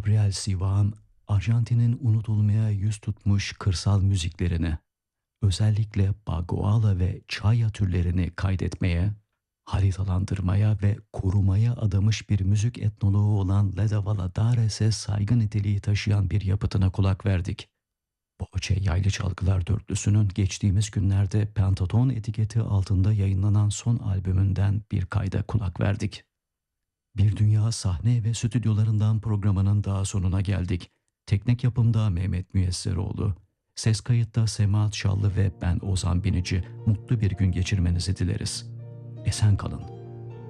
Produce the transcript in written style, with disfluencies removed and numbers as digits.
Gabriel Sivan, Arjantin'in unutulmaya yüz tutmuş kırsal müziklerini, özellikle baguala ve çaya türlerini kaydetmeye, haritalandırmaya ve korumaya adamış bir müzik etnoloğu olan Leda Valadares'e saygı niteliği taşıyan bir yapıtına kulak verdik. Boğaçe Yaylı Çalgılar Dörtlüsü'nün geçtiğimiz günlerde Pentaton etiketi altında yayınlanan son albümünden bir kayda kulak verdik. Bir Dünya sahne ve stüdyolarından programının daha sonuna geldik. Teknik yapımda Mehmet Müyesseroğlu, ses kayıtta Semahat Şallı ve ben Ozan Binici mutlu bir gün geçirmenizi dileriz. Esen kalın.